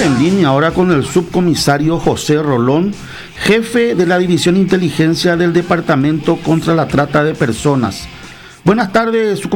en línea ahora con el subcomisario José Rolón, jefe de la División de Inteligencia del Departamento contra la Trata de Personas. Buenas tardes, subcomisario.